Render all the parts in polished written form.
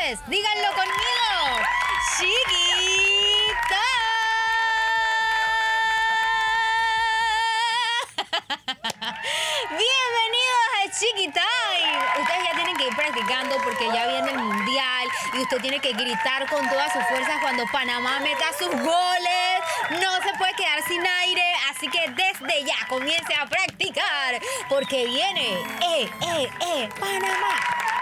ustedes. Díganlo conmigo. Chiquita. Bienvenidos a Chiquitime. Ustedes ya tienen que ir practicando porque ya viene el mundial y usted tiene que gritar con todas sus fuerzas cuando Panamá meta sus goles. No se puede quedar sin aire, así que desde ya comience a practicar porque viene Panamá.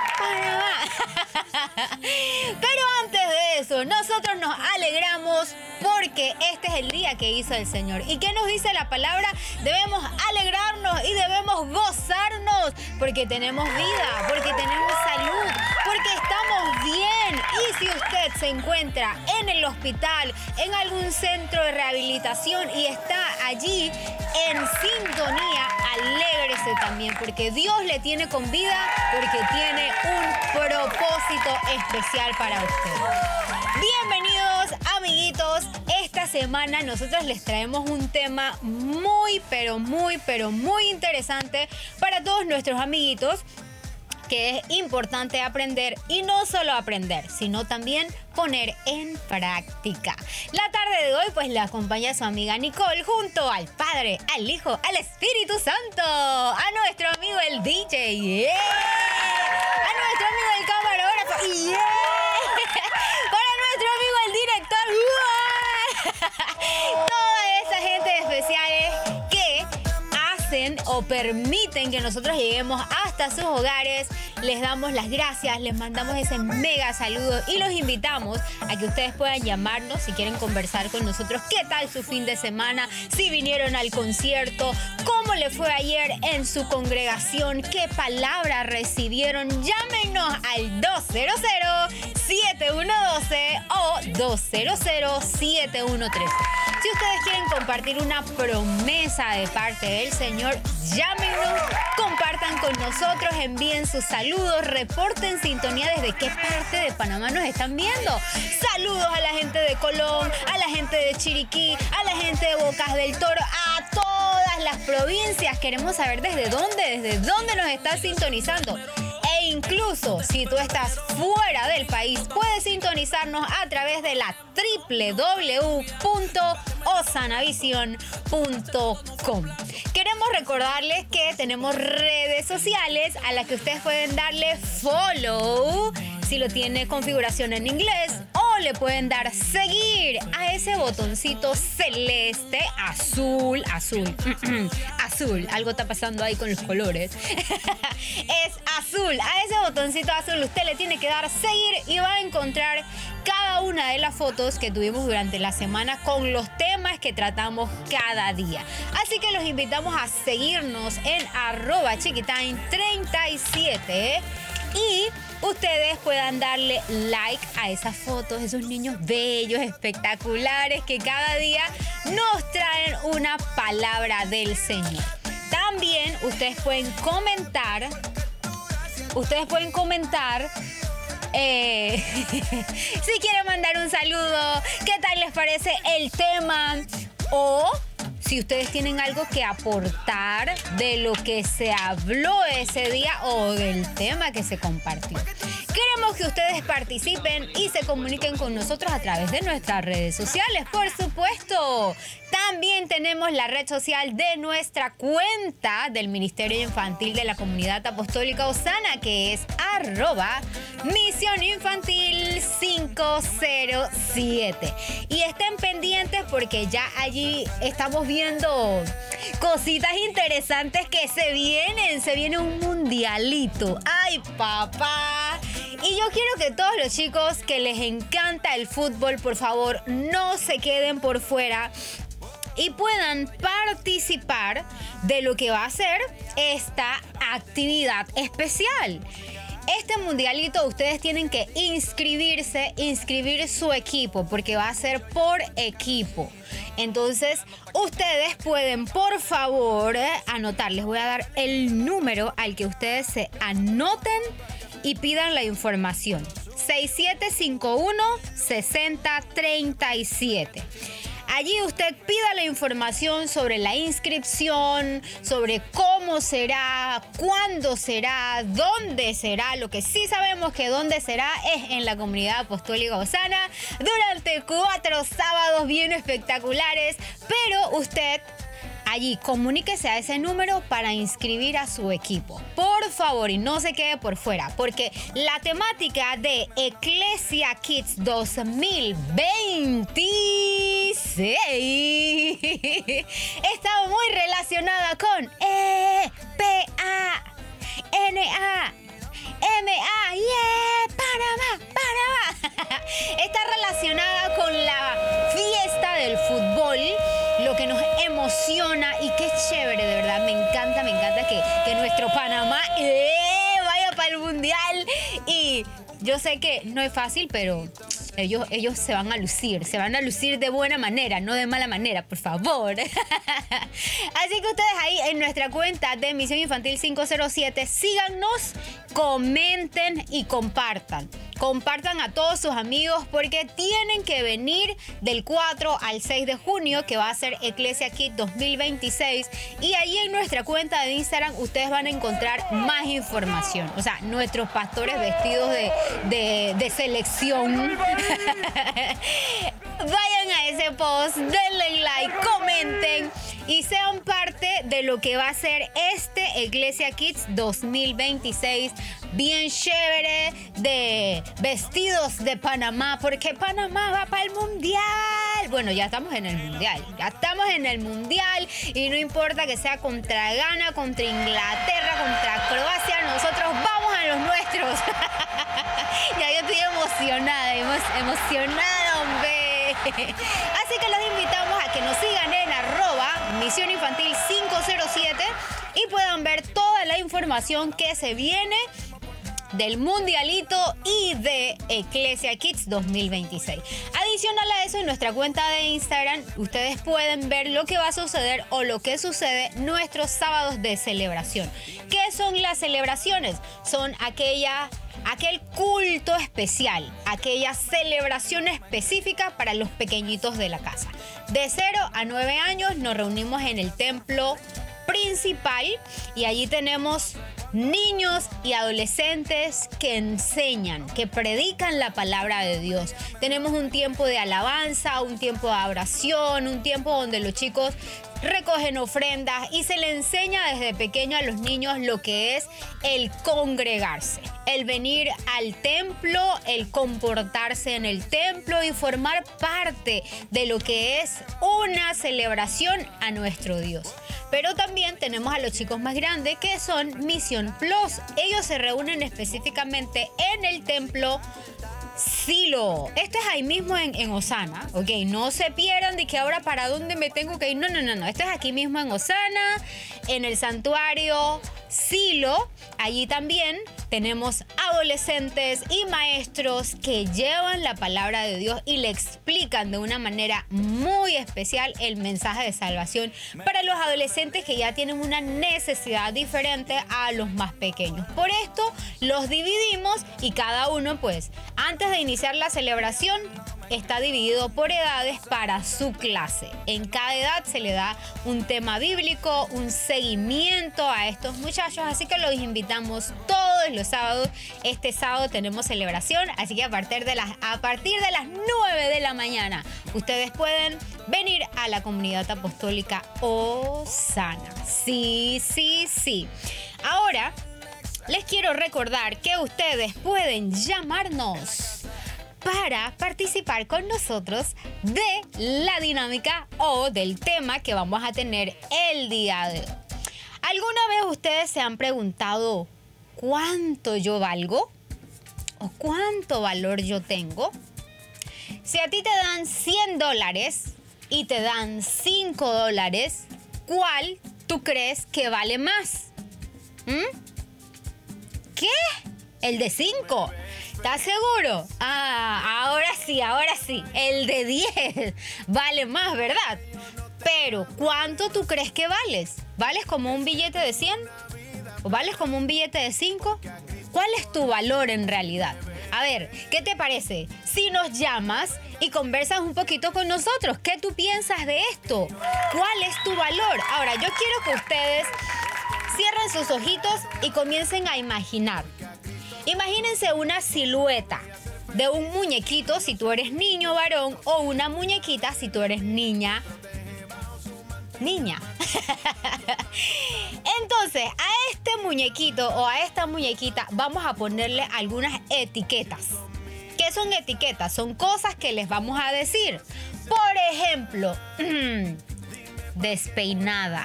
Pero antes de eso, nosotros nos alegramos porque este es el día que hizo el Señor. ¿Y qué nos dice la palabra? Debemos alegrarnos y debemos gozarnos porque tenemos vida, porque tenemos salud, porque estamos bien. Y si usted se encuentra en el hospital, en algún centro de rehabilitación y está allí en sintonía, alégrese también porque Dios le tiene con vida, porque tiene un propósito especial para usted. Bienvenidos, amiguitos. Esta semana nosotros les traemos un tema muy interesante para todos nuestros amiguitos, que es importante aprender, y no solo aprender, sino también poner en práctica. La tarde de hoy pues la acompaña su amiga Nicole junto al Padre, al Hijo, al Espíritu Santo, a nuestro amigo el DJ, ¡yeah! A nuestro amigo el camarógrafo, ¡yeah! Para nuestro amigo el director, ¡yeah! Toda esa gente especiales que hacen o permiten que nosotros lleguemos hasta sus hogares. Les damos las gracias, les mandamos ese mega saludo y los invitamos a que ustedes puedan llamarnos si quieren conversar con nosotros. ¿Qué tal su fin de semana? Si vinieron al concierto, ¿cómo le fue ayer en su congregación? ¿Qué palabra recibieron? Llámenos al 200-7112 o 200-7113. Si ustedes quieren compartir una promesa de parte del Señor, llámenos, compartan con nosotros, envíen sus saludos, reporten sintonía desde qué parte de Panamá nos están viendo. Saludos a la gente de Colón, a la gente de Chiriquí, a la gente de Bocas del Toro, a todas las provincias. Queremos saber desde dónde nos estás sintonizando. E incluso si tú estás fuera del país, puedes sintonizarnos a través de la www.osanavision.com. Queremos recordarles que tenemos redes sociales a las que ustedes pueden darle follow si lo tiene configuración en inglés, o le pueden dar seguir a ese botoncito celeste, azul, algo está pasando ahí con los colores. Es azul, a ese botoncito azul usted le tiene que dar seguir y va a encontrar cada una de las fotos que tuvimos durante la semana con los temas que tratamos cada día. Así que los invitamos a seguirnos en @chiquitime37 y ustedes puedan darle like a esas fotos, esos niños bellos, espectaculares que cada día nos traen una palabra del Señor. También ustedes pueden comentar si quieren mandar un saludo, qué tal les parece el tema, o si ustedes tienen algo que aportar de lo que se habló ese día o del tema que se compartió. Queremos que ustedes participen y se comuniquen con nosotros a través de nuestras redes sociales, por supuesto. También tenemos la red social de nuestra cuenta del Ministerio Infantil de la Comunidad Apostólica Osana, que es @misioninfantil507. Y estén pendientes porque ya allí estamos viendo cositas interesantes que se viene un mundialito. ¡Ay, papá! Y yo quiero que todos los chicos que les encanta el fútbol, por favor, no se queden por fuera y puedan participar de lo que va a ser esta actividad especial. Este mundialito ustedes tienen que inscribir su equipo porque va a ser por equipo. Entonces, ustedes pueden, por favor, anotar. Les voy a dar el número al que ustedes se anoten y pidan la información. 6751-6037. Allí usted pida la información sobre la inscripción, sobre cómo será, cuándo será, dónde será. Lo que sí sabemos que dónde será es en la Comunidad Apostólica Osana durante 4 sábados bien espectaculares, pero usted allí comuníquese a ese número para inscribir a su equipo. Por favor, y no se quede por fuera, porque la temática de Ecclesia Kids 2026 está muy relacionada con Panamá, yeah, Panamá. Está relacionada con la fiesta del fútbol, lo que nos emociona y qué chévere, de verdad, me encanta que nuestro Panamá vaya para el mundial. Y yo sé que no es fácil, pero ellos se van a lucir de buena manera, no de mala manera, por favor. Así que ustedes ahí en nuestra cuenta de Misión Infantil 507, síganos, comenten y compartan. Compartan a todos sus amigos porque tienen que venir del 4 al 6 de junio, que va a ser Ecclesia Kids 2026. Y ahí en nuestra cuenta de Instagram ustedes van a encontrar más información. O sea, nuestros pastores vestidos de selección. Vayan a ese post, denle like, comenten y sean parte de lo que va a ser este Ecclesia Kids 2026. Bien chévere, de vestidos de Panamá, porque Panamá va para el mundial. Bueno, ya estamos en el mundial y no importa que sea contra Ghana, contra Inglaterra, contra Croacia, nosotros vamos a los nuestros. Ya yo estoy emocionada, hombre. Así que los invitamos a que nos sigan en @Misión Infantil 507 y puedan ver toda la información que se viene del Mundialito y de Ecclesia Kids 2026. Adicional a eso, en nuestra cuenta de Instagram, ustedes pueden ver lo que va a suceder o lo que sucede nuestros sábados de celebración. ¿Qué son las celebraciones? Son aquel culto especial, aquella celebración específica para los pequeñitos de la casa. De 0 a 9 años nos reunimos en el templo principal y allí tenemos niños y adolescentes que enseñan, que predican la palabra de Dios. Tenemos un tiempo de alabanza, un tiempo de oración, un tiempo donde los chicos recogen ofrendas y se le enseña desde pequeño a los niños lo que es el congregarse, el venir al templo, el comportarse en el templo y formar parte de lo que es una celebración a nuestro Dios. Pero también tenemos a los chicos más grandes que son Misión Plus. Ellos se reúnen específicamente en el templo Silo. Esto es ahí mismo en Osana, ¿ok? No se pierdan de que ahora para dónde me tengo que ir. No. Esto es aquí mismo en Osana, en el santuario Silo. Allí también tenemos adolescentes y maestros que llevan la palabra de Dios y le explican de una manera muy especial el mensaje de salvación para los adolescentes que ya tienen una necesidad diferente a los más pequeños. Por esto los dividimos y cada uno, pues, antes de iniciar la celebración, está dividido por edades para su clase. En cada edad se le da un tema bíblico, un seguimiento a estos muchachos, así que los invitamos todos los sábados. Este sábado tenemos celebración, así que a partir de las 9 de la mañana ustedes pueden venir a la Comunidad Apostólica Osana. Sí. Ahora les quiero recordar que ustedes pueden llamarnos para participar con nosotros de la dinámica o del tema que vamos a tener el día de hoy. ¿Alguna vez ustedes se han preguntado cuánto yo valgo o cuánto valor yo tengo? Si a ti te dan $100 y te dan $5, ¿cuál tú crees que vale más? ¿Qué? El de 5. ¿Estás seguro? Ahora sí. El de 10 vale más, ¿verdad? Pero, ¿cuánto tú crees que vales? ¿Vales como un billete de 100? ¿O vales como un billete de 5? ¿Cuál es tu valor en realidad? A ver, ¿qué te parece si nos llamas y conversas un poquito con nosotros? ¿Qué tú piensas de esto? ¿Cuál es tu valor? Ahora, yo quiero que ustedes cierren sus ojitos y comiencen a imaginar. Imagínense una silueta de un muñequito si tú eres niño varón o una muñequita si tú eres niña. Entonces, a este muñequito o a esta muñequita vamos a ponerle algunas etiquetas. ¿Qué son etiquetas? Son cosas que les vamos a decir. Por ejemplo, despeinada.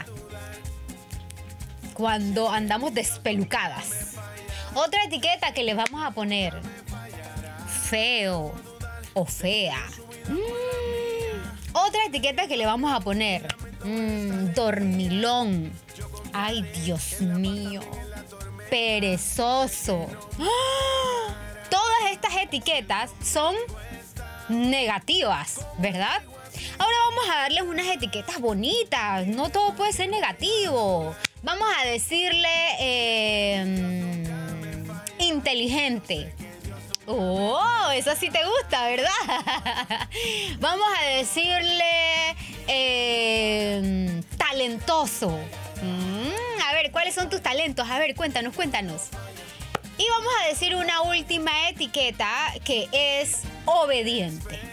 Cuando andamos despelucadas. Otra etiqueta que les vamos a poner. Feo o fea. Otra etiqueta que le vamos a poner. Dormilón. Ay, Dios mío. Perezoso. ¡Ah! Todas estas etiquetas son negativas, ¿verdad? Ahora vamos a darles unas etiquetas bonitas. No todo puede ser negativo. Vamos a decirle inteligente. Oh, eso sí te gusta, ¿verdad? Vamos a decirle talentoso. A ver, ¿cuáles son tus talentos? A ver, cuéntanos. Y vamos a decir una última etiqueta que es obediente.